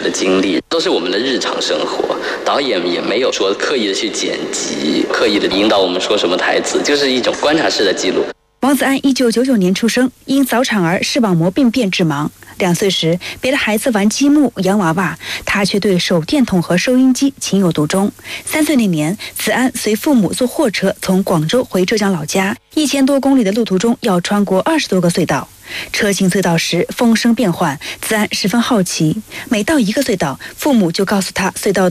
的经历，都是我们的日常生活。导演也没有说刻意的去剪辑，刻意的引导我们说什么台词，就是一种观察式的记录。 王子安1999年出生，因早产儿视网膜病变致盲。2岁时，别的孩子玩积木、洋娃娃，他却对手电筒和收音机情有独钟。3岁那年，子安随父母坐货车从广州回浙江老家，1000多公里的路途中要穿过20多个隧道。车进隧道时风声变幻，子安十分好奇。每到一个隧道，父母就告诉他隧道